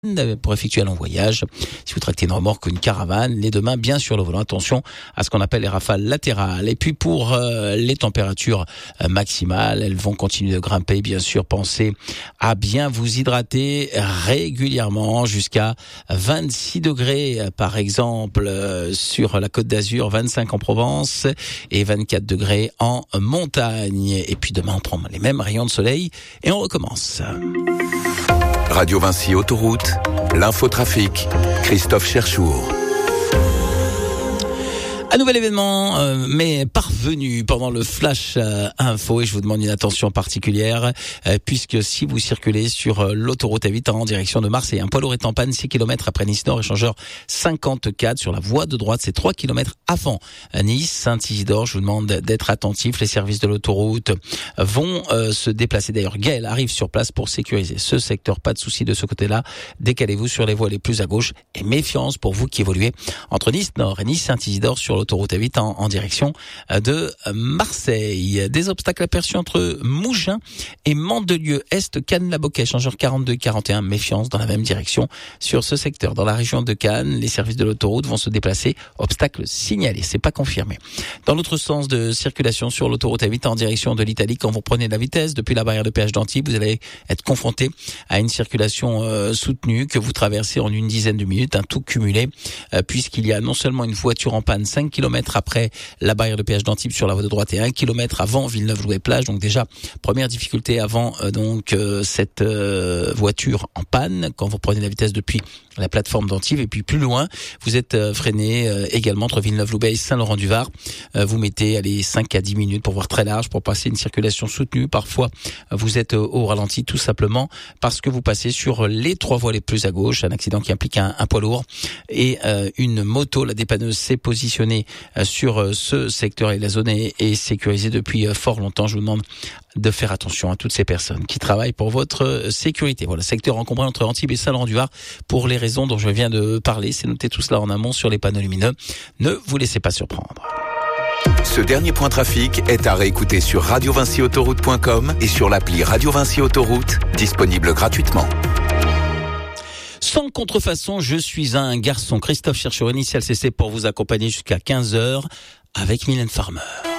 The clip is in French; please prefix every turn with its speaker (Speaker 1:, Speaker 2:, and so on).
Speaker 1: pour effectuer un long voyage. Si vous tractez une remorque ou une caravane, les deux mains bien sur le volant. Attention à ce qu'on appelle les rafales latérales. Et puis pour les températures maximales, elles vont continuer de grimper. Bien sûr, pensez à bien vous hydrater régulièrement jusqu'à 26 degrés, par exemple, sur la Côte d'Azur, 25 en Provence et 24 degrés en montagne. Et puis demain, on prend les mêmes rayons de soleil et on recommence.
Speaker 2: Radio Vinci Autoroute, l'infotrafic, Christophe Cherchour.
Speaker 1: Un nouvel événement mais parvenu pendant le Flash Info et je vous demande une attention particulière puisque si vous circulez sur l'autoroute A8 en direction de Marseille, un poids lourd est en panne 6 km après Nice-Nord, échangeur 54 sur la voie de droite, c'est 3 km avant Nice, Saint-Isidore. Je vous demande d'être attentif, les services de l'autoroute vont se déplacer. D'ailleurs, Gaël arrive sur place pour sécuriser ce secteur, pas de souci de ce côté-là. Décalez-vous sur les voies les plus à gauche et méfiance pour vous qui évoluez entre Nice-Nord et Nice-Saint-Isidore sur l'autoroute A8 en direction de Marseille. Des obstacles aperçus entre Mougins et Mandelieu-Est, Cannes-la-Boquet, échangeur 42-41. Méfiance dans la même direction sur ce secteur. Dans la région de Cannes, les services de l'autoroute vont se déplacer. Obstacle signalé, c'est pas confirmé. Dans l'autre sens de circulation sur l'autoroute A8 en direction de l'Italie, quand vous prenez la vitesse depuis la barrière de péage d'Antibes, vous allez être confronté à une circulation soutenue que vous traversez en une dizaine de minutes, un tout cumulé, puisqu'il y a non seulement une voiture en panne 5 km après la barrière de péage d'Antibes sur la voie de droite et 1 km avant Villeneuve-Loubet-Plage. Donc déjà, première difficulté avant cette voiture en panne quand vous prenez la vitesse depuis la plateforme d'Antibes. Et puis plus loin, vous êtes freiné également entre Villeneuve-Loubet et Saint-Laurent-du-Var. Vous mettez 5 à 10 minutes pour voir très large, pour passer une circulation soutenue. Parfois, vous êtes au ralenti tout simplement parce que vous passez sur les 3 voies les plus à gauche. Un accident qui implique un poids lourd et une moto. La dépanneuse s'est positionnée sur ce secteur et la zone est sécurisée depuis fort longtemps. Je vous demande de faire attention à toutes ces personnes qui travaillent pour votre sécurité. Voilà, secteur encombré entre Antibes et Saint-Laurent-du-Var pour les raisons dont je viens de parler. C'est noté tout cela en amont sur les panneaux lumineux. Ne vous laissez pas surprendre.
Speaker 2: Ce dernier point trafic est à réécouter sur radiovinciautoroute.com et sur l'appli Radio Vinci Autoroute, disponible gratuitement.
Speaker 1: Sans contrefaçon, je suis un garçon. Christophe Cherchour, initial CC pour vous accompagner jusqu'à 15h avec Mylène Farmer.